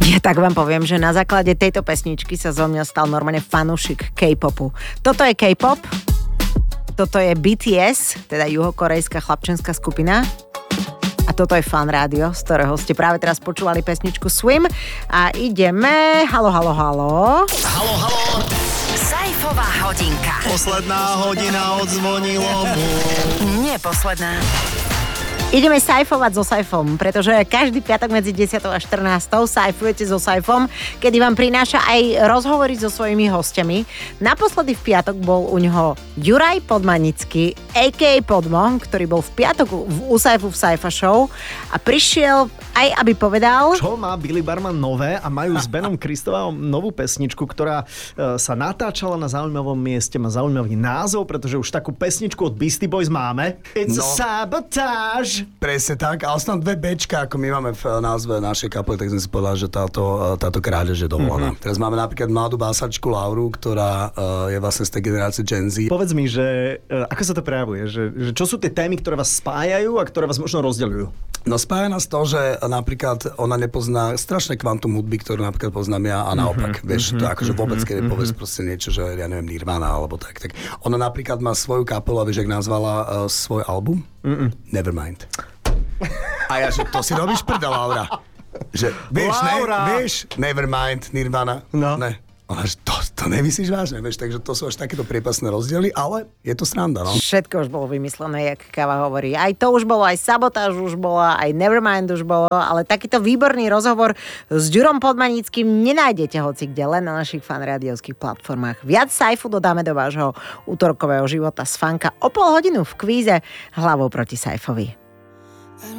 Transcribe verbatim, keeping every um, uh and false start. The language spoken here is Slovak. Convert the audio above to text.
Ja tak vám poviem, že na základe tejto pesničky sa zo mňa stal normálne fanúšik K-popu. Toto je K-pop, toto je bé té es, teda juhokorejská chlapčenská skupina. A toto je Fan Rádio, z ktorého ste práve teraz počúvali pesničku Swim. A ideme... Halo, halo, halo. Halo, halo. Saifová hodinka. Posledná hodina odzvonilo mu. Nie posledná. Ideme sajfovať so Saifom, pretože každý piatok medzi desiatou a štrnástou sajfujete so Saifom, kedy vám prináša aj rozhovory so svojimi hostiami. Naposledy v piatok bol u ňoho Juraj Podmanický, á ká á Podmo, ktorý bol v piatok v u Saifu v Saifa Show a prišiel aj, aby povedal... Čo má Billy Barman nové a majú s Benom Kristovom novú pesničku, ktorá e, sa natáčala na zaujímavom mieste, má zaujímavý názov, pretože už takú pesničku od Beastie Boys máme. It's no. a sabotage. Presne tak, ale snad dve bečka, ako my máme v názve našej kapely, tak som si povedal, že táto, táto krádež je dovolená. Mm-hmm. Teraz máme napríklad mladú básačku Lauru, ktorá uh, je vlastne z tej generácie Gen Z. Povedz mi, že uh, ako sa to prejavuje? Že, že čo sú tie témy, ktoré vás spájajú a ktoré vás možno rozdeľujú? No spája nás to, že napríklad ona nepozná strašné kvantum hudby, ktorú napríklad poznám ja a naopak. Mm-hmm. Vieš, to akože vôbec, keď mm-hmm. povieš proste niečo, že ja neviem, Nirvana alebo tak. tak. Ona napríklad má svoju kapelu a vieš, jak nazvala uh, svoj album? Mm-mm. Nevermind. A ja, že to si robíš prda, Laura. Že, vieš, Laura. Ne, vieš, Nevermind, Nirvana. No. Ne. Ona, že to, to nemyslíš vážne, vieš, takže to sú až takéto priepasné rozdiely, ale je to sranda, no. Všetko už bolo vymyslené, jak Káva hovorí. Aj to už bolo, aj Sabotáž už bola, aj Nevermind už bolo, ale takýto výborný rozhovor s Ďurom Podmanickým nenájdete hoci kde, len na našich fanrádiovských platformách. Viac Saifu dodáme do vášho útorkového života z Fanka o pol hodinu v kvíze Hlavou proti Saifovi.